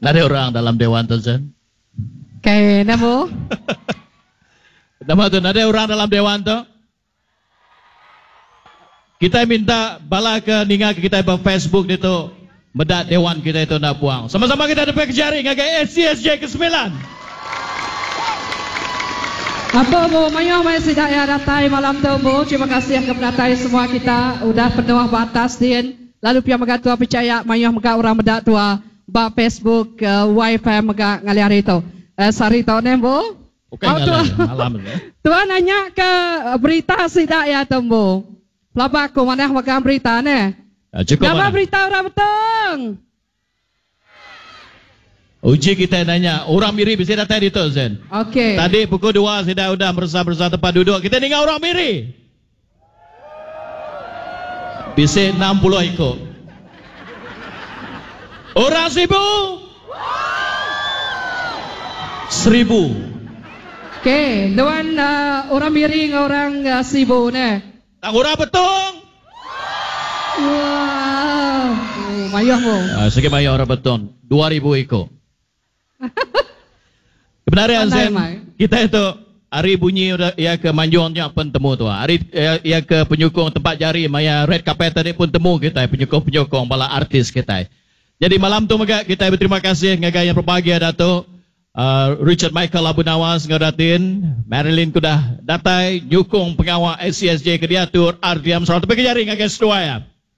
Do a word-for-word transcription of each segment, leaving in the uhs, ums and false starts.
Ada orang dalam Dewan tu, Zen? Kay namo? Nama tu, ada orang dalam Dewan tu? Kita minta bala ke ninga kita di Facebook itu medak Dewan kita itu nak buang. Sama-sama kita dapat kejaring agak S C S J ke sembilan. Apa mo, mayo may sidak ya datay malam tu mo. Terima kasih kepada datay semua kita udah penuh batas din. Lalu pihak megatua percaya mayo mega orang medak tua ba Facebook uh, Wi-Fi mega ngali itu. Uh, sari tau ne mo. Okay, oh, tuan, malam ni. Tuan nanya ke berita sidak ya tu mo. Pelabak ko mana mega berita ne. Uh, cukup mana berita orang betul. Uji kita nanya, orang miri bisa datang di tu, Zen. Okey. Tadi pukul dua sudah sudah bersama-bersama tempat duduk. Kita dengar orang miri. Bisa enam puluh ikut. Orang seribu. Seribu. Okey, tuan uh, orang miri orang uh, sibu ne. Tak orang betul. Wow. Oh, mayah mo. Uh, Sikit mayah orang betul. Dua ribu ikut. Kebenaran Zen, kita itu hari bunyi ia ke manjungnya pun temu tu. Hari ia ke penyokong tempat jari maya red carpet tadi pun temu kita penyokong-penyokong bala artis kita. Jadi malam tu mega kita berterima kasih ngagai yang berbahagia Dato' uh, Richard Michael Abu Nawas ngadatin, Marilyn kudah datai nyukung pengawal S C S J ke diatur Ardiam Sarawak tapi kejari ngagai sedua ya.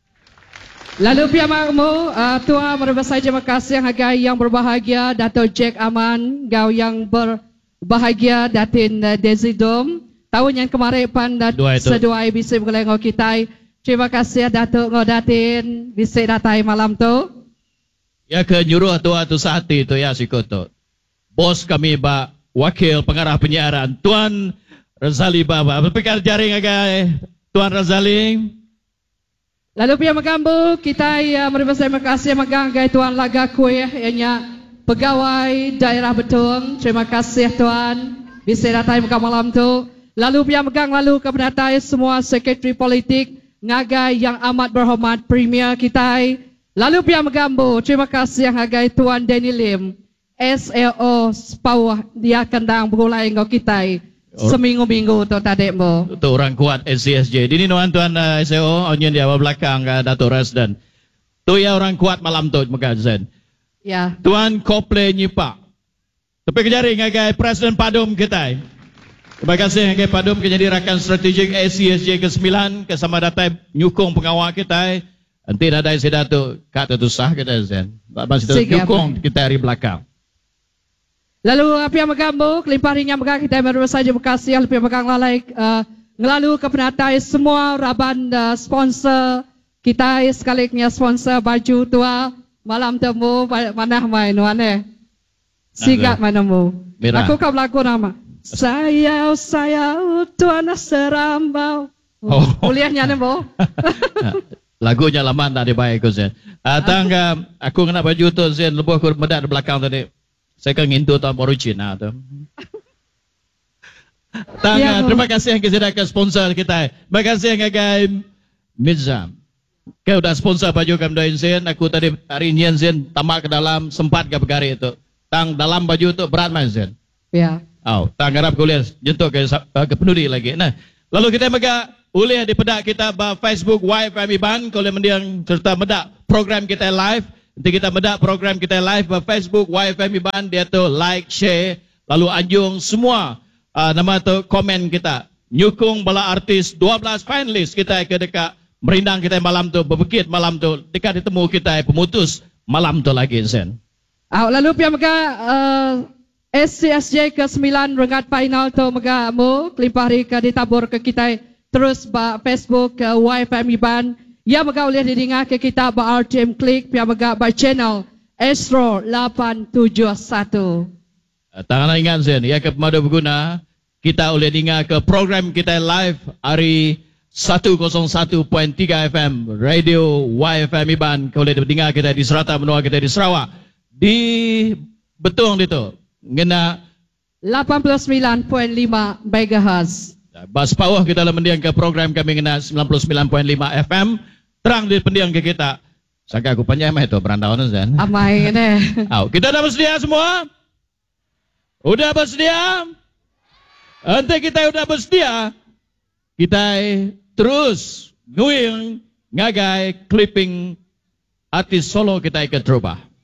Lalu pihak makmu, uh, Tuan berbesar terima kasih yang yang berbahagia, Dato' Jack Aman, gau yang berbahagia, Datin uh, Dezidom. Tahun yang kemarin pan dat sedua bisa bergelengok kita. Terima kasih Dato' ngodatin bisa datai malam tu. Ya ke nyuruh tua tu sehati tu ya sikoto. Bos kami ba wakil pengarah penyiaran Tuan Razali Baba. Berpikir jaring agak Tuan Razali. Lalu pihak magambu, kita uh, berbesar terima kasih magang gay Tuan Laga Kuih ianya pegawai daerah Betong. Terima kasih Tuan bisa datang magang malam tu. Lalu pihak magang lalu kepada semua sekretari politik ngagai yang amat berhormat premier kita. Lalu pihak magambu, terima kasih ngagai Tuan Danny Lim S L O Sepawah dia kendang berulai ngau kita. Seminggu-minggu tu tadi mo. Tu orang kuat S C S J. Dini nuan tuan uh, S E O onyen dia belakang uh, Dato' Resden. Tu ya orang kuat malam tu Zen. Ya. Tuan Kople Nyipak. Tapi kejari ngagai Presiden Padum kita. Terima kasih ngagai Padum kejadi rakan strategik S C S J ke sembilan ke sama datai nyukung pengawal kita. Nanti ada si Dato' kata tu sah kita Zen. Masih tu nyukung kita dari belakang. Lalu apa yang magambo, kelimpah ringan magang kita berbesar terima kasih lebih magang lalai uh, ngelalu kepenatai semua raban uh, sponsor kita sekalinya sponsor baju tua malam temu mana main wane sigat mana mu. Aku kau lagu nama. Sayau sayau tuan serambau. Oh. Kuliahnya nemo. Lagunya lama tak dibaik kau Zen. Tangga aku kena baju tu Zen lebuh aku medak di belakang tadi. Saya kan ngintu tahun baru Cina tu. Tangga, terima kasih yang kesedakan sponsor kita. Terima kasih yang agak Mirza. Kau dah sponsor baju kami doain Zen. Aku tadi hari ini Zen tamak ke dalam sempat ke pegari itu. Tang dalam baju tu berat mana Zen? Ya. Oh, tang harap kuliah jentuk ke ke penudi lagi. Nah, lalu kita mega ulih di pedak kita ba Facebook Wi-Fi Miban kalau mendiang serta medak program kita live. Nanti kita medak program kita live di Facebook, Wi-Fi Miban, dia tu like, share, lalu anjung semua uh, nama tu komen kita. Nyukung bala artis dua belas finalis kita ke dekat merindang kita malam tu, berbukit malam tu, dekat ditemu kita pemutus malam tu lagi Zen. Uh, lalu pihak mega uh, S C S J ke sembilan rengat final tu mega mu, kelimpah hari ke ditabur ke kita terus ba Facebook, uh, Wi-Fi Miban. Ya mega boleh didengar ke kita ba R T M Klik pihak mega ba channel Astro lapan tujuh satu. Tangan ingat Zen, ya ke pemadu berguna kita boleh dengar ke program kita live hari seratus satu titik tiga F M Radio Wi-Fi Miban. Kau boleh dengar kita di serata menua kita di Sarawak di Betong itu ngena lapan puluh sembilan titik lima megahertz. Bas bawah kita dalam mendiang ke program kami ngena sembilan puluh sembilan titik lima F M terang di pendiang ke kita. Saka aku panjang mah itu berandau nuzan. Amai ne. Au, kita dah bersedia semua? Udah bersedia? Nanti kita udah bersedia. Kita terus nguing ngagai clipping artis solo kita ikut terubah.